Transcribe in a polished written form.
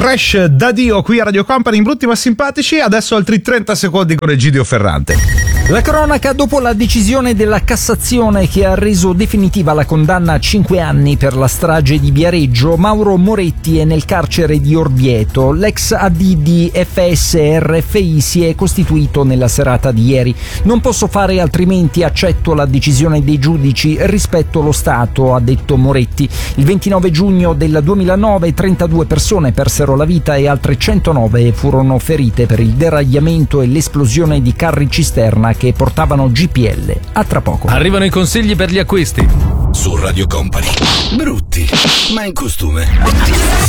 Crash da Dio qui a Radio Company, brutti ma simpatici. Adesso altri 30 secondi con Egidio Ferrante. La cronaca dopo la decisione della Cassazione che ha reso definitiva la condanna a 5 anni per la strage di Viareggio. Mauro Moretti è nel carcere di Orvieto. L'ex AD di FSRFI si è costituito nella serata di ieri. Non posso fare altrimenti, accetto la decisione dei giudici, rispetto lo Stato, ha detto Moretti. Il 29 giugno del 2009 32 persone persero la vita e altre 109 furono ferite per il deragliamento e l'esplosione di carri cisterna che portavano GPL. A tra poco. Arrivano i consigli per gli acquisti su Radio Company. Brutti, ma in costume.